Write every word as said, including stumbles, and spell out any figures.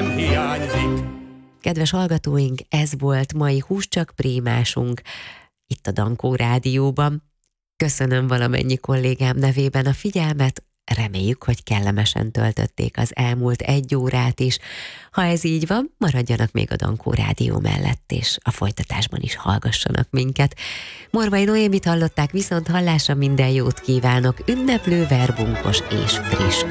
nem hiányzik. Kedves hallgatóink, ez volt mai Húscsak Prémásunk itt a Dankó Rádióban. Köszönöm valamennyi kollégám nevében a figyelmet, reméljük, hogy kellemesen töltötték az elmúlt egy órát is. Ha ez így van, maradjanak még a Dankó Rádió mellett, és a folytatásban is hallgassanak minket. Morvai Noémit hallották, viszont hallásra minden jót kívánok, ünneplő, verbunkos és friss